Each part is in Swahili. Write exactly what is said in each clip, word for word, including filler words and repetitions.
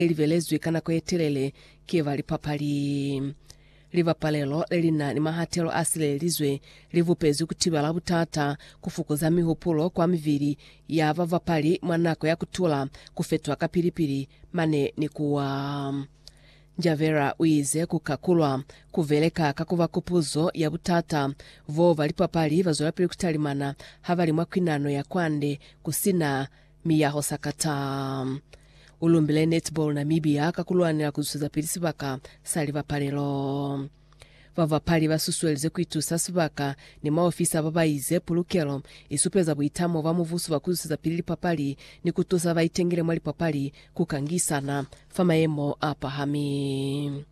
livelezwe kana kwetelele kiva lipapali livapalelo lelina ni mahatelo asilelizwe livupezi kutiba la butata kufukuza mihupulo kwa miviri ya vavapali mwanako ya kutula kufetwa kapilipili mane ni kuwa Njavera uize kukakulwa kuveleka kakuva kupuzo ya butata vo valipapali vazola pili kutalimana havali mwakwinano ya kwande kusina miyaho sakata. Ulumbile netball Namibia kakulwanira kuzuza pili sibaka sali vapalelo. Vavapali vasusuelize kuitusa sibaka ni maofisa babaize pulukelo isupeza buitamo vamuvusu vakuzuza pili papali ni kutusa vaitengire mwali papali kukangisana fama emo apahami.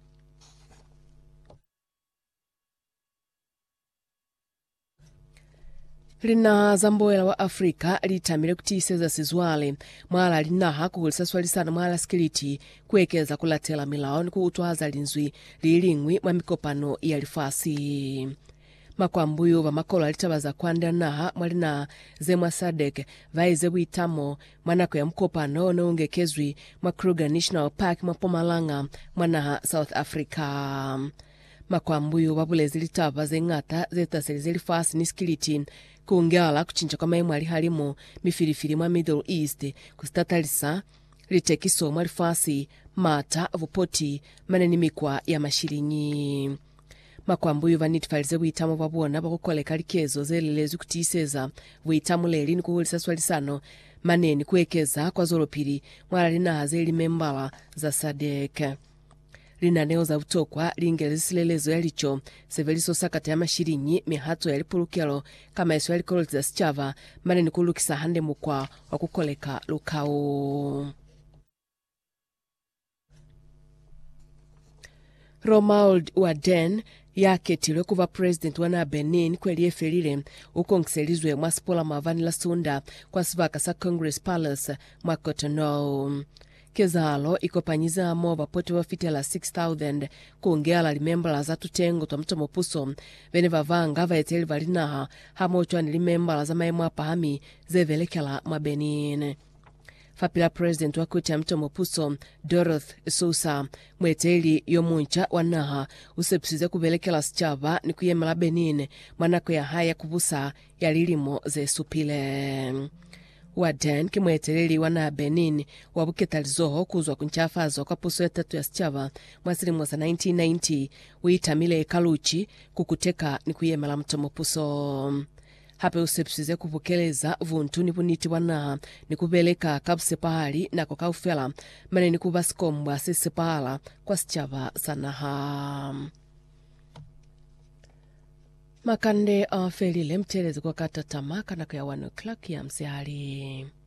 Lina zamboela wa Afrika litamile kutiseza sizwale mwala linaha kukulisa swali sana mwala skiliti kuekeza kulatela milao ni kuutwaza linzwi lilingwi mwa mikopano ya lifasi. Makwambuyo va makolo alitabaza kwanda naha mwalina zemwa Sadek vaize witamo mwanako ya mkopano na ungekezwi mwa Kruger National Park mwapomalanga mwanaha South Africa. Makwambuyo wabulezi litaba zengata zetaseli zelifasi ni skiliti kuungala kuchinja kwa maimu alihalimo mifirifiri mwa Middle East kustatalisa litekiso mwa lifasi mata vupoti maneni mikwa ya mashirinyi. Makwambuyo vanitfalize witamo wabuona wakukoleka likezo zelelezu kutiseza witamo leli ni kuhulisa swalisano maneni kuekeza kwa zoropiri mwala linaha zeli membala za Sadek. Lina neo za utokwa lingelezi silelezo ya licho seveliso sakata ya mashirinyi mihato ya lipulukelo kama yesu ya likoloti za sichava maneni kulukisa hande mukwa wakukoleka lukao. Romuald Waden yake tilwe kuva president wana Benin kweli efelile ukongiselizwe mwasipola mavani la sunda kwa sivaka sa Congress Palace mwa Cotonou. Kezalo ikopanyiza mo vapoti wafitela six thousand kuongela limembala za tutengo twa mtomo puso vene vavanga vaeteli valinaha hamochwa ni limembala za maemu apahami zevelekela mwa Benin. Fapila president wa kuti ya mtomo puso Dorothy Sousa mweteli yomuncha wanaha usepsize kuvelekela sichava ni kuyemela Benin mwanako ya haya kubusa ya lilimo ze supile. Waden kimweteleli wana Benin wabuketalizoho kuzwa kunchafazo kwa puso ya tatu ya sichava mwasili mwasa nineteen ninety uitamile kaluchi kukuteka ni kuyemela mtomo puso. Hape usepsize kuvukeleza vuntu ni puniti wana ni kubeleka kabuse pahali na kwa kaufela mane ni kubasikombwa sisi pahala kwa sichava sanaha. Makande afelile mtelezi kwa kata tamaka na kwa one o'clock ya msihari.